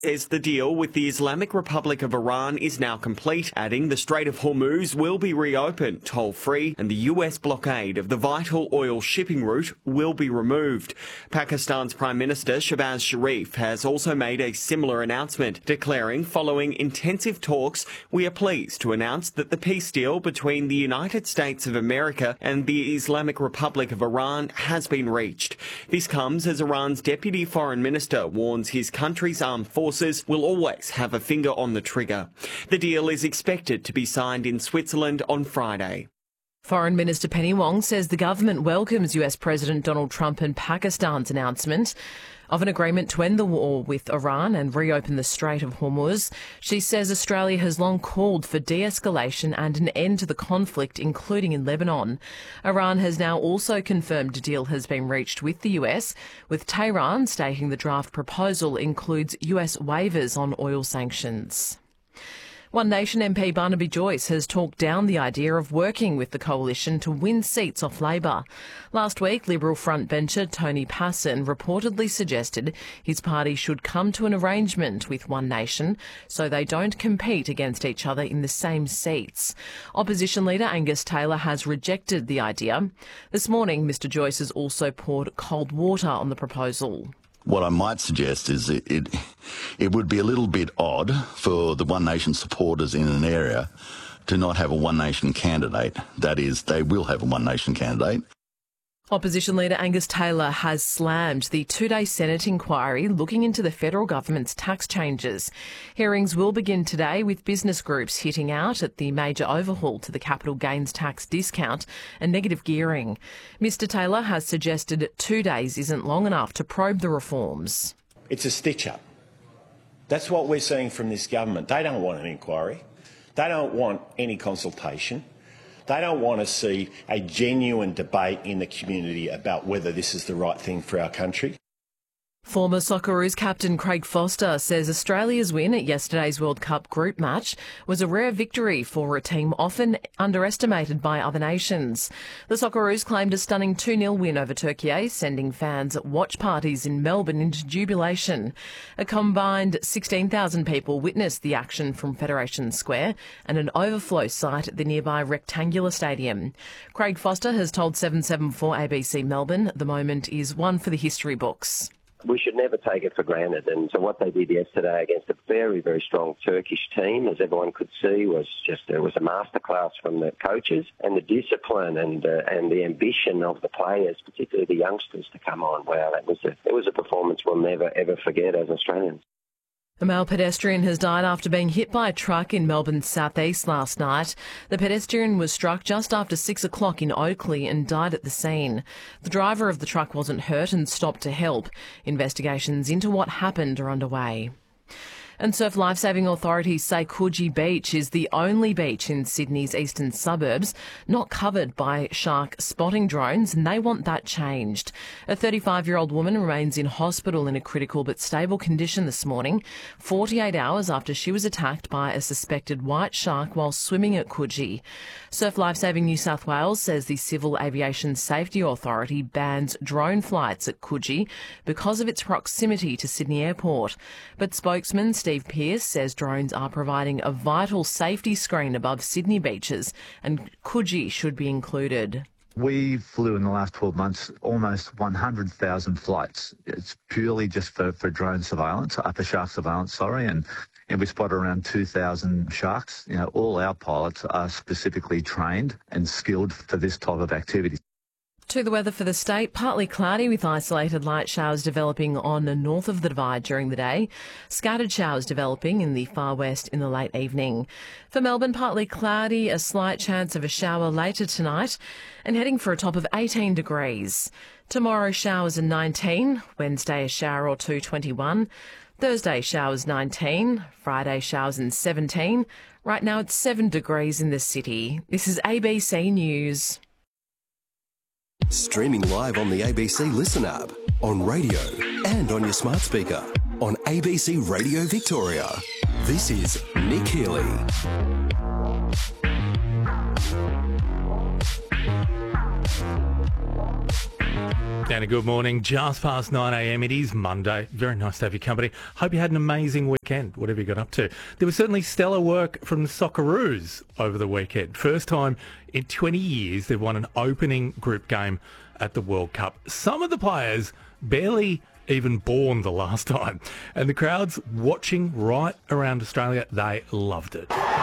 says the deal with the Islamic Republic of Iran is now complete, adding the Strait of Hormuz will be reopened toll-free and the US blockade of the vital oil shipping route will be removed. Pakistan's Prime Minister Shehbaz Sharif has also made a similar announcement, declaring following intensive talks, we are pleased to announce that the peace deal between the United States of America and the Islamic Republic of Iran has been reached. This comes as Iran's Deputy Foreign Minister warns his country's armed forces will always have a finger on the trigger. The deal is expected to be signed in Switzerland on Friday. Foreign Minister Penny Wong says the government welcomes US President Donald Trump and Pakistan's announcement of an agreement to end the war with Iran and reopen the Strait of Hormuz. She says Australia has long called for de-escalation and an end to the conflict, including in Lebanon. Iran has now also confirmed a deal has been reached with the US, with Tehran stating the draft proposal includes US waivers on oil sanctions. One Nation MP Barnaby Joyce has talked down the idea of working with the coalition to win seats off Labor. Last week, Liberal frontbencher Tony Passon reportedly suggested his party should come to an arrangement with One Nation so they don't compete against each other in the same seats. Opposition leader Angus Taylor has rejected the idea. This morning, Mr Joyce has also poured cold water on the proposal. What I might suggest is it would be a little bit odd for the One Nation supporters in an area to not have a One Nation candidate. That is, they will have a One Nation candidate. Opposition leader Angus Taylor has slammed the two-day Senate inquiry looking into the federal government's tax changes. Hearings will begin today with business groups hitting out at the major overhaul to the capital gains tax discount and negative gearing. Mr Taylor has suggested 2 days isn't long enough to probe the reforms. It's a stitch-up. That's what we're seeing from this government. They don't want an inquiry. They don't want any consultation. They don't want to see a genuine debate in the community about whether this is the right thing for our country. Former Socceroos captain Craig Foster says Australia's win at yesterday's World Cup group match was a rare victory for a team often underestimated by other nations. The Socceroos claimed a stunning 2-0 win over Turkey, sending fans at watch parties in Melbourne into jubilation. A combined 16,000 people witnessed the action from Federation Square and an overflow site at the nearby rectangular stadium. Craig Foster has told 774 ABC Melbourne the moment is one for the history books. We should never take it for granted. And so what they did yesterday against a very, very strong Turkish team, as everyone could see, was a masterclass from the coaches, and the discipline and the ambition of the players, particularly the youngsters, to come on. Wow, it was a performance we'll never, ever forget as Australians. A male pedestrian has died after being hit by a truck in Melbourne's southeast last night. The pedestrian was struck just after 6 o'clock in Oakley and died at the scene. The driver of the truck wasn't hurt and stopped to help. Investigations into what happened are underway. And surf lifesaving authorities say Coogee Beach is the only beach in Sydney's eastern suburbs not covered by shark spotting drones, and they want that changed. A 35-year-old woman remains in hospital in a critical but stable condition this morning, 48 hours after she was attacked by a suspected white shark while swimming at Coogee. Surf Lifesaving New South Wales says the Civil Aviation Safety Authority bans drone flights at Coogee because of its proximity to Sydney Airport. But spokesman Steve Pearce says drones are providing a vital safety screen above Sydney beaches and Coogee should be included. We flew in the last 12 months almost 100,000 flights. It's purely just for drone surveillance, for shark surveillance, and we spot around 2,000 sharks. All our pilots are specifically trained and skilled for this type of activity. To the weather for the state, partly cloudy with isolated light showers developing on the north of the Divide during the day. Scattered showers developing in the far west in the late evening. For Melbourne, partly cloudy, a slight chance of a shower later tonight and heading for a top of 18 degrees. Tomorrow showers are 19, Wednesday a shower or two 21, Thursday showers 19, Friday showers in 17. Right now it's 7 degrees in the city. This is ABC News. Streaming live on the ABC Listen app, on radio and on your smart speaker, on ABC Radio Victoria. This is Nick Healy. And a good morning, just past 9 a.m. It is Monday. Very nice to have your company. Hope you had an amazing weekend, whatever you got up to. There was certainly stellar work from the Socceroos over the weekend. First time in 20 years they've won an opening group game at the World Cup. Some of the players barely even born the last time. And the crowds watching right around Australia, they loved it.